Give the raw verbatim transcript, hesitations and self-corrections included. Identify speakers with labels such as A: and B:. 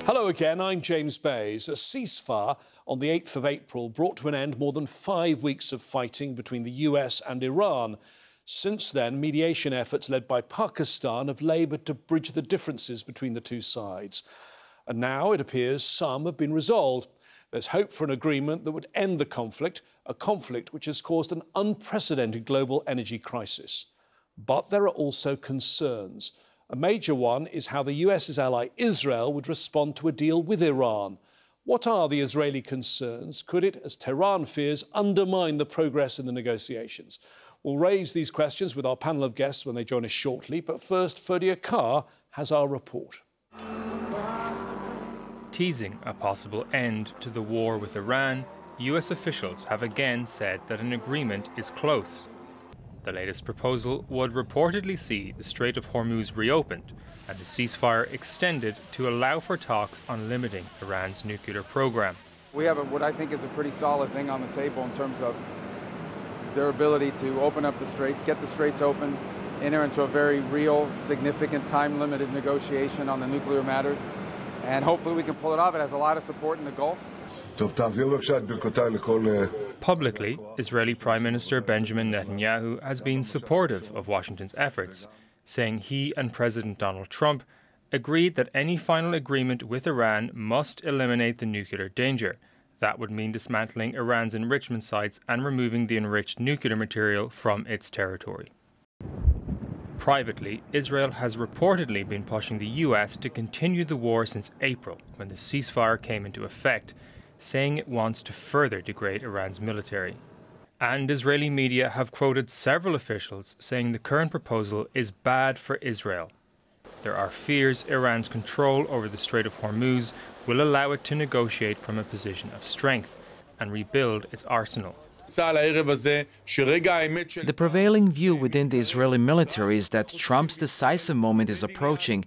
A: Hello again, I'm James Bays. A ceasefire on the eighth of April brought to an end more than five weeks of fighting between the U S and Iran. Since then, mediation efforts led by Pakistan have laboured to bridge the differences between the two sides. And now it appears some have been resolved. There's hope for an agreement that would end the conflict, a conflict which has caused an unprecedented global energy crisis. But there are also concerns. A major one is how the US's ally Israel would respond to a deal with Iran. What are the Israeli concerns? Could it, as Tehran fears, undermine the progress in the negotiations? We'll raise these questions with our panel of guests when they join us shortly. But first, Ferdia Carr has our report.
B: Teasing a possible end to the war with Iran, U S officials have again said that an agreement is close. The latest proposal would reportedly see the Strait of Hormuz reopened and the ceasefire extended to allow for talks on limiting Iran's nuclear program.
C: We have a, what I think is a pretty solid thing on the table in terms of their ability to open up the straits, get the straits open, enter into a very real, significant, time-limited negotiation on the nuclear matters, and hopefully we can pull it off. It has a lot of support in the Gulf.
B: Publicly, Israeli Prime Minister Benjamin Netanyahu has been supportive of Washington's efforts, saying he and President Donald Trump agreed that any final agreement with Iran must eliminate the nuclear danger. That would mean dismantling Iran's enrichment sites and removing the enriched nuclear material from its territory. Privately, Israel has reportedly been pushing the U S to continue the war since April, when the ceasefire came into effect, saying it wants to further degrade Iran's military. And Israeli media have quoted several officials saying the current proposal is bad for Israel. There are fears Iran's control over the Strait of Hormuz will allow it to negotiate from a position of strength and rebuild its arsenal.
D: The prevailing view within the Israeli military is that Trump's decisive moment is approaching